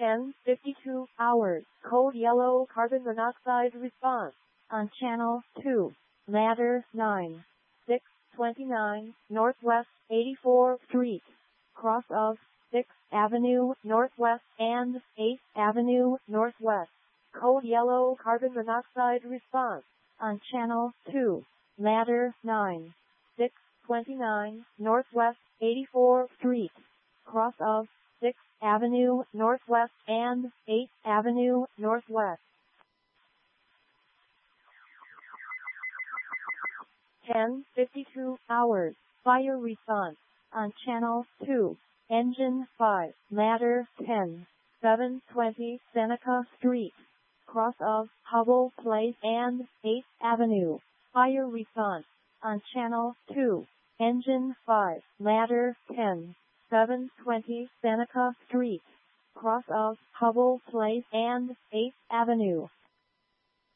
10:52 hours. Code yellow carbon monoxide response on channel 2. Ladder 9. 629 Northwest 84th Street. Cross of 6th Avenue Northwest and 8th Avenue Northwest. Code yellow carbon monoxide response on channel 2. Ladder 9. 629 Northwest 84th Street. Cross of 6th Avenue Northwest and 8th Avenue Northwest. 10:52 hours. Fire response on channel 2. Engine 5. Ladder 10. 720 Seneca Street. Cross of Hubble Place and 8th Avenue. Fire response on channel 2. Engine 5. Ladder 10. 720 Seneca Street. Cross of Hubble Place and 8th Avenue.